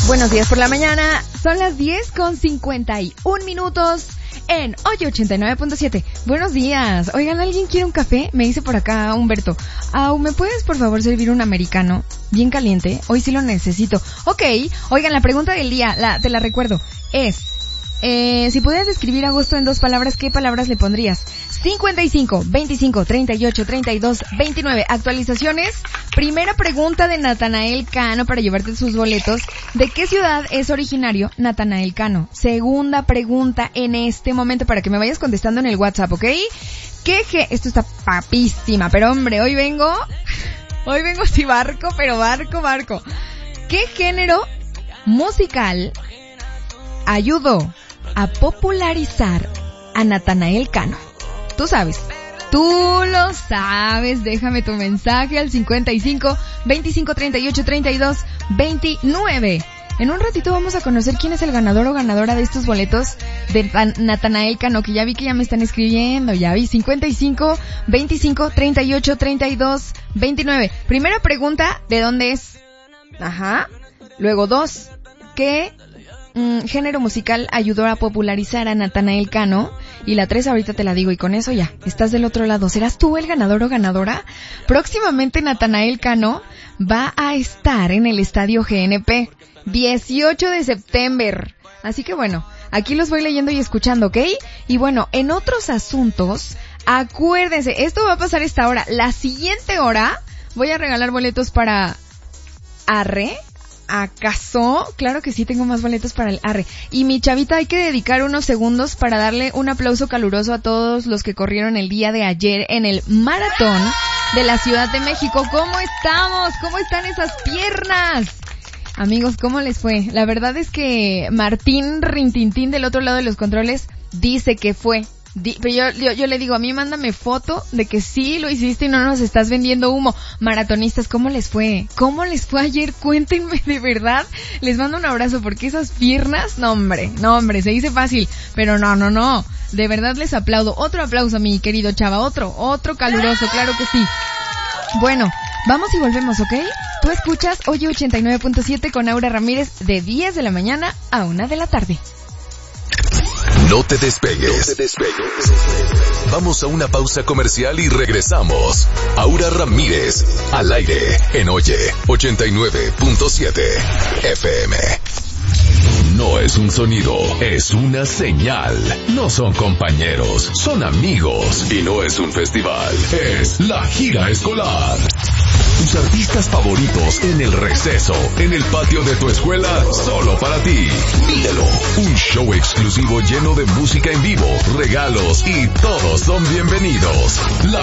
Buenos días por la mañana, son las 10:51 en Oye 89.7. Buenos días. Oigan, ¿alguien quiere un café? Me dice por acá Humberto. ¿Me puedes por favor servir un americano? Bien caliente, hoy sí lo necesito. Ok, oigan, la pregunta del día, te la recuerdo, es... si pudieras describir agosto en 2 palabras, ¿qué palabras le pondrías? 55, 25, 38, 32, 29. Actualizaciones. Primera pregunta de Natanael Cano para llevarte sus boletos. ¿De qué ciudad es originario Natanael Cano? Segunda pregunta en este momento para que me vayas contestando en el WhatsApp, ¿ok? Esto está papísima, pero hombre, hoy vengo sí barco. ¿Qué género musical ayudó a popularizar a Natanael Cano? Tú lo sabes, déjame tu mensaje al 55 25 38 32 29. En un ratito vamos a conocer quién es el ganador o ganadora de estos boletos de Natanael Cano, que ya vi que ya me están escribiendo, 55 25 38 32 29. Primera pregunta, ¿de dónde es? Ajá. Luego 2, ¿qué género musical ayudó a popularizar a Natanael Cano? Y la 3 ahorita te la digo, y con eso ya, estás del otro lado. ¿Serás tú el ganador o ganadora? Próximamente Natanael Cano va a estar en el Estadio GNP, 18 de septiembre. Así que bueno, aquí los voy leyendo y escuchando, ¿ok? Y bueno, en otros asuntos, acuérdense, esto va a pasar esta hora. La siguiente hora voy a regalar boletos para Arre. ¿Acaso? Claro que sí, tengo más boletos para el Arre. Y mi chavita, hay que dedicar unos segundos para darle un aplauso caluroso a todos los que corrieron el día de ayer en el maratón de la Ciudad de México. ¿Cómo estamos? ¿Cómo están esas piernas? Amigos, ¿cómo les fue? La verdad es que Martín Rintintín del otro lado de los controles dice que fue. Pero yo le digo, a mí mándame foto de que sí lo hiciste y no nos estás vendiendo humo. Maratonistas, ¿cómo les fue? ¿Cómo les fue ayer? Cuéntenme de verdad. Les mando un abrazo porque esas piernas, no hombre, se dice fácil, pero no. De verdad les aplaudo. Otro aplauso, mi querido chava, otro caluroso, claro que sí. Bueno, vamos y volvemos, ¿ok? Tú escuchas Oye 89.7 con Aura Ramírez de 10 de la mañana a 1 de la tarde. No te despegues. Vamos a una pausa comercial y regresamos. Aura Ramírez, al aire, en Oye 89.7 FM. No es un sonido, es una señal. No son compañeros, son amigos. Y no es un festival, es la gira escolar. Tus artistas favoritos en el receso, en el patio de tu escuela, solo para ti. Pídelo. Un show exclusivo lleno de música en vivo, regalos y todos son bienvenidos. La